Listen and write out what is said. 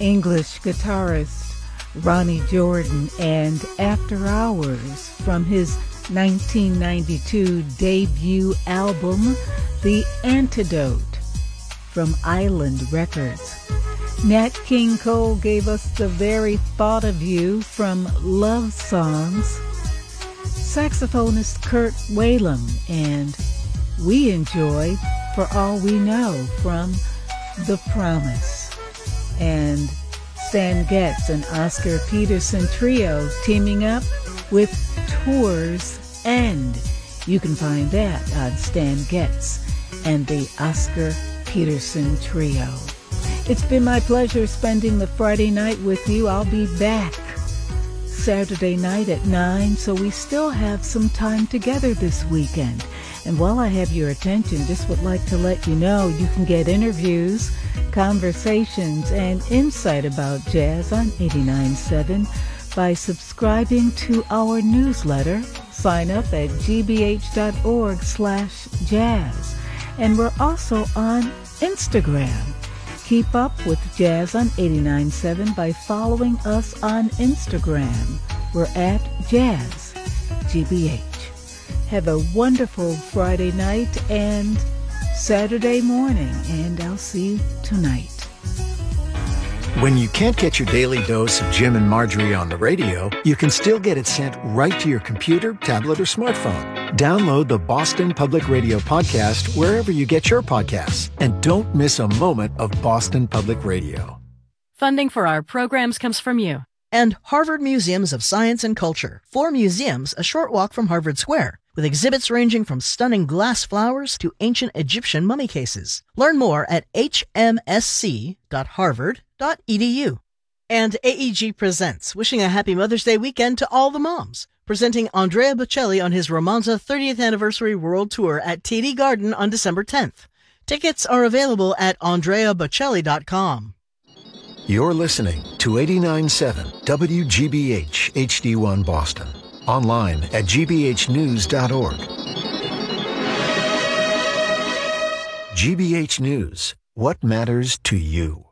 English guitarist Ronnie Jordan, and After Hours from his 1992 debut album, The Antidote, from Island Records. Nat King Cole gave us The Very Thought of You from Love Songs. Saxophonist Kurt Whalum and We Enjoy For All We Know from The Promise. And Stan Getz and Oscar Peterson Trio teaming up with Tours End. You can find that on Stan Getz and the Oscar Peterson Trio. It's been my pleasure spending the Friday night with you. I'll be back Saturday night at 9, so we still have some time together this weekend. And while I have your attention, just would like to let you know you can get interviews, conversations, and insight about jazz on 89.7 by subscribing to our newsletter. Sign up at gbh.org/jazz. And we're also on Instagram. Keep up with Jazz on 89.7 by following us on Instagram. We're at Jazz GBH. Have a wonderful Friday night and Saturday morning, and I'll see you tonight. When you can't get your daily dose of Jim and Marjorie on the radio, you can still get it sent right to your computer, tablet, or smartphone. Download the Boston Public Radio podcast wherever you get your podcasts. And don't miss a moment of Boston Public Radio. Funding for our programs comes from you. And Harvard Museums of Science and Culture. 4 museums a short walk from Harvard Square, with exhibits ranging from stunning glass flowers to ancient Egyptian mummy cases. Learn more at hmsc.harvard.edu. And AEG Presents, wishing a happy Mother's Day weekend to all the moms. Presenting Andrea Bocelli on his Romanza 30th Anniversary World Tour at TD Garden on December 10th. Tickets are available at andreabocelli.com. You're listening to 89.7 WGBH HD1 Boston. Online at gbhnews.org. GBH News. What matters to you?